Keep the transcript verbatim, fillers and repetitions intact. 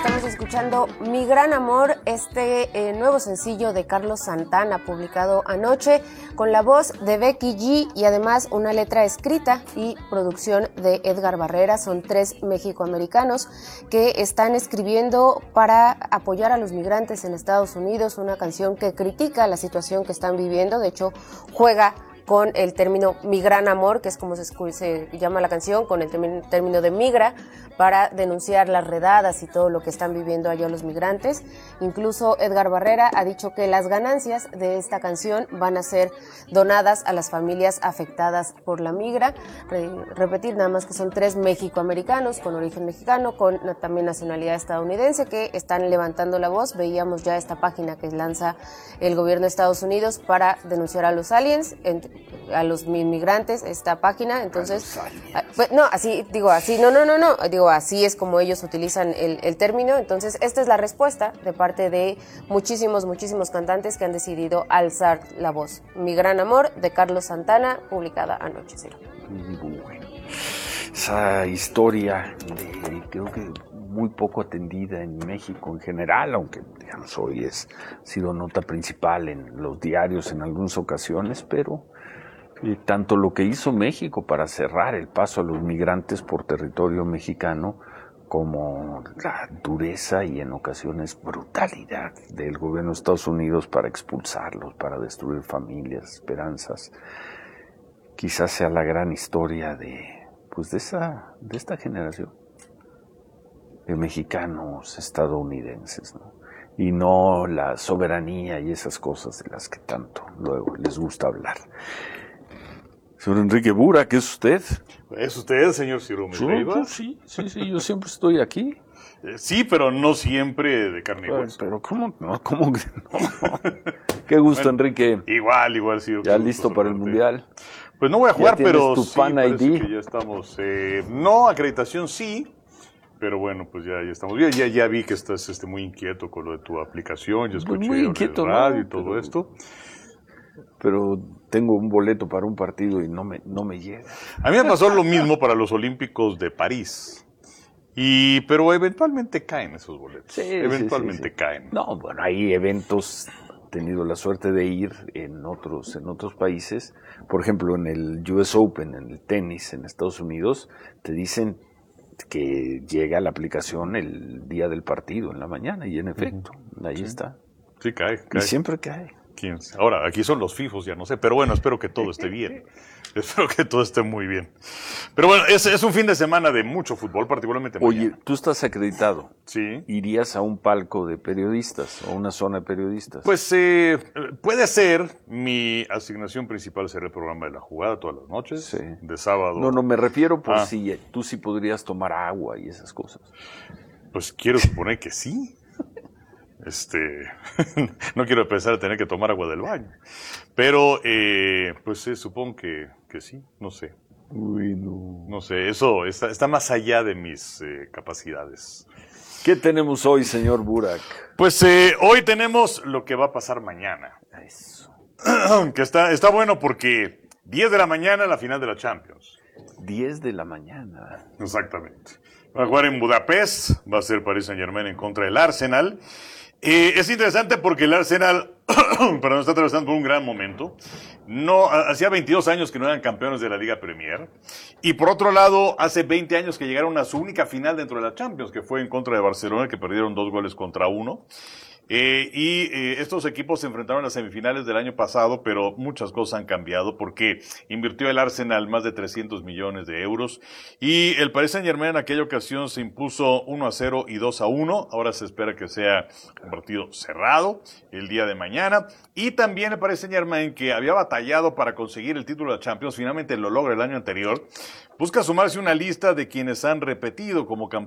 Estamos escuchando Mi Gran Amor, este eh, nuevo sencillo de Carlos Santana, publicado anoche, con la voz de Becky G y además una letra escrita y producción de Edgar Barrera. Son tres mexicoamericanos que están escribiendo para apoyar a los migrantes en Estados Unidos, una canción que critica la situación que están viviendo. De hecho, juega con el término Mi Gran Amor, que es como se, se llama la canción, con el término de migra, para denunciar las redadas y todo lo que están viviendo allá los migrantes. Incluso Edgar Barrera ha dicho que las ganancias de esta canción van a ser donadas a las familias afectadas por la migra. Re, repetir nada más que son tres mexicoamericanos con origen mexicano, con también nacionalidad estadounidense, que están levantando la voz. Veíamos ya esta página que lanza el gobierno de Estados Unidos para denunciar a los aliens, a los inmigrantes, esta página. Entonces, pues, no, así, digo, así, no, no, no, no, digo, así es como ellos utilizan el, el término. Entonces, esta es la respuesta de parte de muchísimos, muchísimos cantantes que han decidido alzar la voz. Mi Gran Amor, de Carlos Santana, publicada anoche. ¿Sí? Bueno, esa historia de, creo que muy poco atendida en México en general, aunque digamos hoy es, ha sido nota principal en los diarios en algunas ocasiones, pero eh, tanto lo que hizo México para cerrar el paso a los migrantes por territorio mexicano, como la dureza y en ocasiones brutalidad del gobierno de Estados Unidos para expulsarlos, para destruir familias, esperanzas, quizás sea la gran historia de, pues de esa, de esta generación de mexicanos estadounidenses, ¿no? Y no la soberanía y esas cosas de las que tanto luego les gusta hablar. Señor Enrique Burak, ¿es usted? ¿Es usted, señor Ciro Leiva? Sí, sí, sí, yo siempre estoy aquí. Eh, sí, pero no siempre de carne y hueso. Pero ¿cómo no? ¿Cómo que no? Qué gusto, bueno, Enrique. Igual, igual, Ciro. ¿Ya listo para el Mundial? Pues no voy a jugar, pero tu sí, Fan I D? que ya estamos. Eh, no, acreditación sí. Pero bueno, pues ya, ya estamos bien. Ya, ya vi que estás este, muy inquieto con lo de tu aplicación. Ya escuché muy inquieto, el radio ¿no? y todo pero, esto. Pero tengo un boleto para un partido y no me, no me llega. A mí me pasó lo mismo para los Olímpicos de París. Y, pero eventualmente caen esos boletos. Sí, eventualmente sí, sí, sí. caen. No, bueno, hay eventos. He tenido la suerte de ir en otros, en otros países. Por ejemplo, en el U S Open, en el tenis en Estados Unidos, te dicen que llega la aplicación el día del partido en la mañana y en efecto, uh-huh. ahí sí. está. Sí, cae, cae. Y siempre cae. ¿Quién? Ahora, aquí son los fifos, ya no sé, pero bueno, espero que todo esté bien. Espero que todo esté muy bien. Pero bueno, es, es un fin de semana de mucho fútbol, particularmente mañana. Oye, tú estás acreditado. Sí. ¿Irías a un palco de periodistas o una zona de periodistas? Pues eh, puede ser. Mi asignación principal será el programa de la jugada todas las noches, sí. de sábado. No, no, me refiero por ah. si tú sí podrías tomar agua y esas cosas. Pues quiero suponer que sí. Este, no quiero empezar a tener que tomar agua del baño. Pero, eh, pues eh, supongo que, que sí, no sé. Uy, no. No sé, eso está, está más allá de mis eh, capacidades. ¿Qué tenemos hoy, señor Burak? Pues eh, hoy tenemos lo que va a pasar mañana. Eso. Que está, está bueno porque diez de la mañana la final de la Champions. diez de la mañana. Exactamente. Va a jugar en Budapest, va a ser Paris Saint-Germain en contra del Arsenal. Eh, es interesante porque el Arsenal perdón, está atravesando por un gran momento. No, hacía veintidós años que no eran campeones de la Liga Premier. Y por otro lado, hace veinte años que llegaron a su única final dentro de la Champions, que fue en contra de Barcelona, que perdieron dos goles contra uno. Eh, y eh, estos equipos se enfrentaron en las semifinales del año pasado, pero muchas cosas han cambiado porque invirtió el Arsenal más de trescientos millones de euros y el Paris Saint-Germain en aquella ocasión se impuso uno a cero y dos a uno. Ahora se espera que sea un partido cerrado el día de mañana. Y también el Paris Saint-Germain, que había batallado para conseguir el título de la Champions, finalmente lo logra el año anterior. Busca sumarse una lista de quienes han repetido como campeones